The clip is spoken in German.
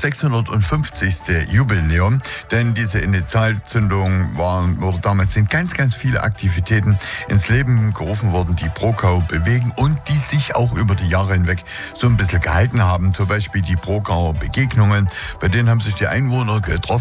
650. Jubiläum, denn diese Initialzündung sind ganz viele Aktivitäten ins Leben gerufen worden, die Prokau bewegen und die sich auch über die Jahre hinweg so ein bisschen gehalten haben. Zum Beispiel die Prokauer Begegnungen, bei denen haben sich die Einwohner getroffen